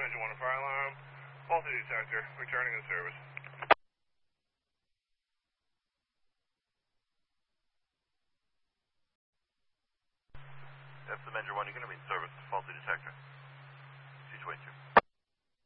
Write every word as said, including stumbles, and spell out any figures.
Engine one, fire alarm, faulty detector, returning in service. F M Engine one, you're going to be in service, faulty detector. two twenty-two.